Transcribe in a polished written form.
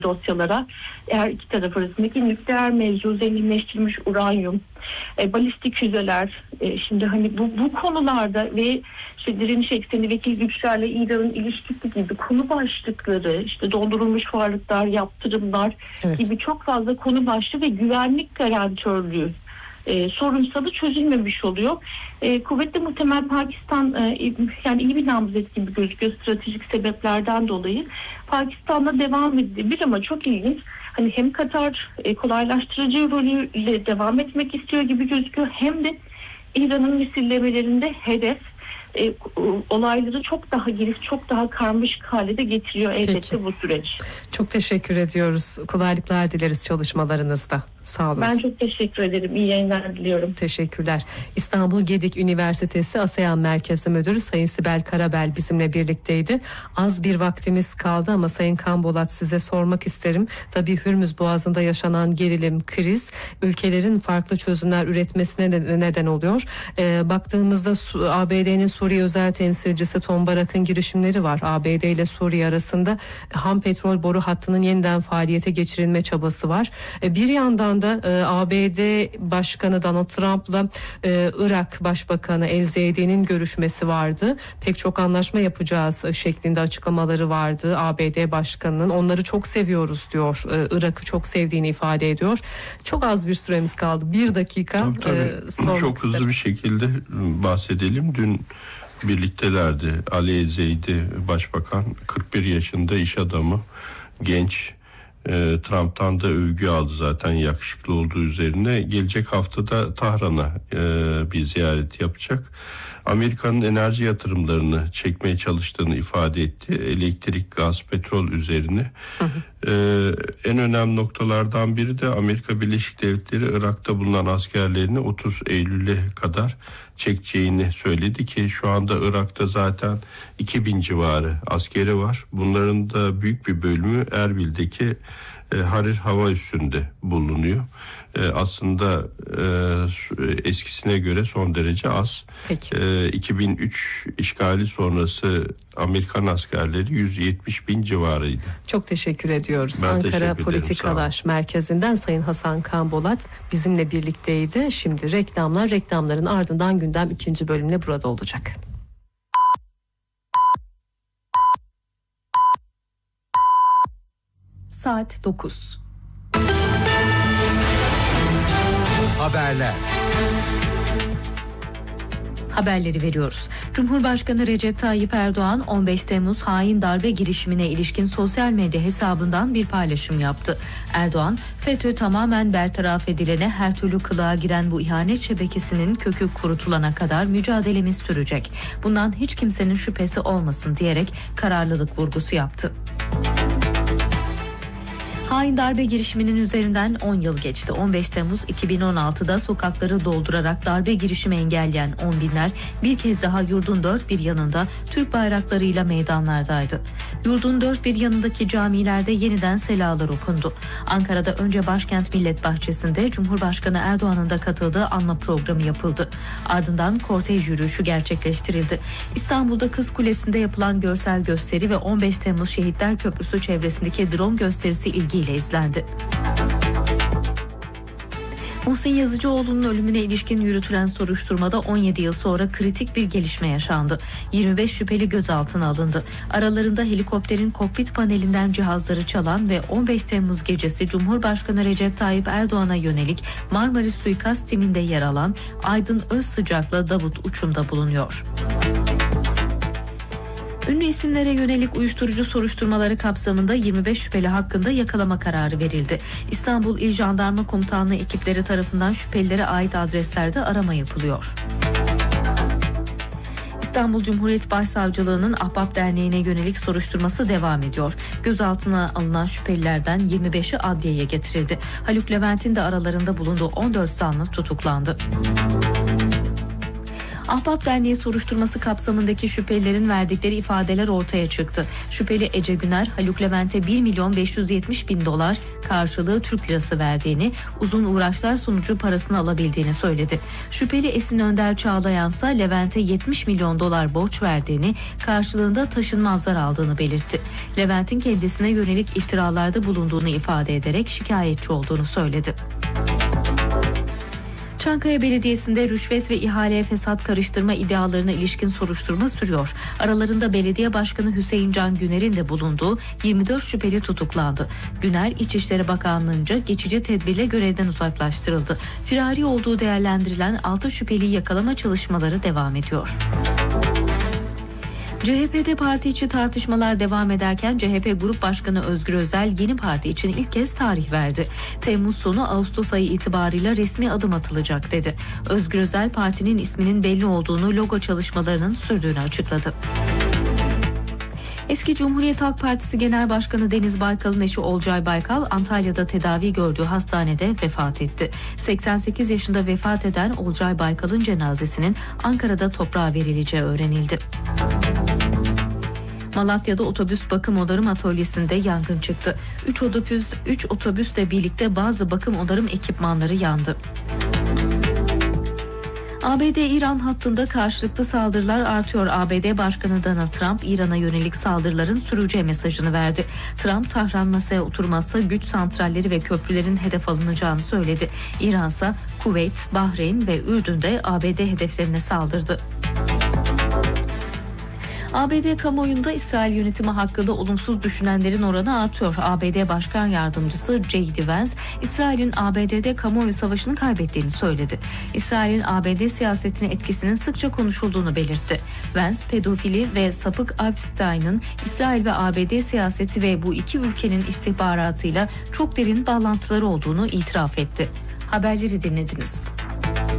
dosyalara, eğer iki taraf arasındaki nükleer mevzu, zenginleştirilmiş uranyum, balistik füzeler, şimdi hani bu konularda ve işte direniş ekseni, vekil güçlerle İran'ın ilişkisi gibi konu başlıkları, işte dondurulmuş varlıklar, yaptırımlar gibi çok fazla konu başlığı ve güvenlik garantörlüğü sorunsalı çözülmemiş oluyor. Kuvvetli muhtemel Pakistan yani iyi bir namzet gibi gözüküyor stratejik sebeplerden dolayı. Pakistan'da devam edilebilir ama çok ilginç. Hani hem Katar kolaylaştırıcı rolüyle devam etmek istiyor gibi gözüküyor, hem de İran'ın misillemelerinde hedef olayları çok daha geniş, çok daha karmaşık hale de getiriyor elbette bu süreç. Çok teşekkür ediyoruz. Kolaylıklar dileriz çalışmalarınızda. Sağ olun. Ben çok teşekkür ederim. İyi yayınlar diliyorum. Teşekkürler. İstanbul Gedik Üniversitesi ASEAN Merkezi Müdürü Sayın Sibel Karabel bizimle birlikteydi. Az bir vaktimiz kaldı ama Sayın Kambolat, size sormak isterim. Tabii Hürmüz Boğazı'nda yaşanan gerilim, kriz ülkelerin farklı çözümler üretmesine de neden oluyor. Baktığımızda ABD'nin Suriye özel temsilcisi Tom Barak'ın girişimleri var. ABD ile Suriye arasında ham petrol boru hattının yeniden faaliyete geçirilme çabası var. Bir yandan da ABD Başkanı Donald Trump'la Irak Başbakanı El-Zeydi'nin görüşmesi vardı. Pek çok anlaşma yapacağız şeklinde açıklamaları vardı ABD Başkanı'nın. Onları çok seviyoruz diyor. Irak'ı çok sevdiğini ifade ediyor. Çok az bir süremiz kaldı. Bir dakika. Tabii. Çok hızlı bir şekilde bahsedelim. Dün birliktelerdi. Ali El-Zeydi Başbakan, 41 yaşında iş adamı, genç. Trump'tan da övgü aldı zaten yakışıklı olduğu üzerine. Gelecek haftada Tahran'a bir ziyaret yapacak. Amerika'nın enerji yatırımlarını çekmeye çalıştığını ifade etti. Elektrik, gaz, petrol üzerine. En önemli noktalardan biri de Amerika Birleşik Devletleri Irak'ta bulunan askerlerini 30 Eylül'e kadar çekeceğini söyledi ki şu anda Irak'ta zaten 2000 civarı askeri var. Bunların da büyük bir bölümü Erbil'deki Harir hava üssünde bulunuyor. Aslında eskisine göre son derece az. 2003 işgali sonrası Amerikan askerleri 170 bin civarıydı. Çok teşekkür ediyoruz. Ben Ankara teşekkür Politikalar Merkezi'nden Sayın Hasan Kambolat bizimle birlikteydi. Şimdi reklamların ardından gündem 2. bölümle burada olacak. Saat 9. Haberleri veriyoruz. Cumhurbaşkanı Recep Tayyip Erdoğan 15 Temmuz hain darbe girişimine ilişkin sosyal medya hesabından bir paylaşım yaptı. Erdoğan, FETÖ tamamen bertaraf edilene, her türlü kılığa giren bu ihanet şebekesinin kökü kurutulana kadar mücadelemiz sürecek. Bundan hiç kimsenin şüphesi olmasın diyerek kararlılık vurgusu yaptı. Hain darbe girişiminin üzerinden 10 yıl geçti. 15 Temmuz 2016'da sokakları doldurarak darbe girişimi engelleyen on binler bir kez daha yurdun dört bir yanında Türk bayraklarıyla meydanlardaydı. Yurdun dört bir yanındaki camilerde yeniden selalar okundu. Ankara'da önce Başkent Millet Bahçesi'nde Cumhurbaşkanı Erdoğan'ın da katıldığı anma programı yapıldı. Ardından kortej yürüyüşü gerçekleştirildi. İstanbul'da Kız Kulesi'nde yapılan görsel gösteri ve 15 Temmuz Şehitler Köprüsü çevresindeki drone gösterisi ilgiyle izlendi. Muhsin Yazıcıoğlu'nun ölümüne ilişkin yürütülen soruşturmada 17 yıl sonra kritik bir gelişme yaşandı. 25 şüpheli gözaltına alındı. Aralarında helikopterin kokpit panelinden cihazları çalan ve 15 Temmuz gecesi Cumhurbaşkanı Recep Tayyip Erdoğan'a yönelik Marmaris suikast timinde yer alan Aydın Özsıcak'la Davut Uçum'da bulunuyor. Ünlü isimlere yönelik uyuşturucu soruşturmaları kapsamında 25 şüpheli hakkında yakalama kararı verildi. İstanbul İl Jandarma Komutanlığı ekipleri tarafından şüphelilere ait adreslerde arama yapılıyor. İstanbul Cumhuriyet Başsavcılığı'nın Ahbap Derneği'ne yönelik soruşturması devam ediyor. Gözaltına alınan şüphelilerden 25'i adliyeye getirildi. Haluk Levent'in de aralarında bulunduğu 14 zanlı tutuklandı. Ahbap Derneği soruşturması kapsamındaki şüphelilerin verdikleri ifadeler ortaya çıktı. Şüpheli Ece Güner, Haluk Levent'e 1.570.000 dolar karşılığı Türk lirası verdiğini, uzun uğraşlar sonucu parasını alabildiğini söyledi. Şüpheli Esin Önder Çağlayan ise Levent'e 70 milyon dolar borç verdiğini, karşılığında taşınmazlar aldığını belirtti. Levent'in kendisine yönelik iftiralarda bulunduğunu ifade ederek şikayetçi olduğunu söyledi. Çankaya Belediyesi'nde rüşvet ve ihaleye fesat karıştırma iddialarına ilişkin soruşturma sürüyor. Aralarında belediye başkanı Hüseyin Can Güner'in de bulunduğu 24 şüpheli tutuklandı. Güner, İçişleri Bakanlığı'nca geçici tedbirle görevden uzaklaştırıldı. Firari olduğu değerlendirilen 6 şüpheliyi yakalama çalışmaları devam ediyor. CHP'de parti içi tartışmalar devam ederken CHP Grup Başkanı Özgür Özel yeni parti için ilk kez tarih verdi. Temmuz sonu Ağustos ayı itibarıyla resmi adım atılacak dedi. Özgür Özel partinin isminin belli olduğunu, logo çalışmalarının sürdüğünü açıkladı. Eski Cumhuriyet Halk Partisi Genel Başkanı Deniz Baykal'ın eşi Olcay Baykal, Antalya'da tedavi gördüğü hastanede vefat etti. 88 yaşında vefat eden Olcay Baykal'ın cenazesinin Ankara'da toprağa verileceği öğrenildi. Malatya'da otobüs bakım onarım atölyesinde yangın çıktı. 3 otobüsle birlikte bazı bakım onarım ekipmanları yandı. ABD-İran hattında karşılıklı saldırılar artıyor. ABD Başkanı Donald Trump, İran'a yönelik saldırıların süreceği mesajını verdi. Trump, Tahran masaya oturmazsa güç santralleri ve köprülerin hedef alınacağını söyledi. İran ise Kuveyt, Bahreyn ve Ürdün'de ABD hedeflerine saldırdı. ABD kamuoyunda İsrail yönetimi hakkında olumsuz düşünenlerin oranı artıyor. ABD Başkan Yardımcısı J.D. Vance, İsrail'in ABD'de kamuoyu savaşını kaybettiğini söyledi. İsrail'in ABD siyasetine etkisinin sıkça konuşulduğunu belirtti. Vance, pedofili ve sapık Epstein'ın İsrail ve ABD siyaseti ve bu iki ülkenin istihbaratıyla çok derin bağlantıları olduğunu itiraf etti. Haberleri dinlediniz.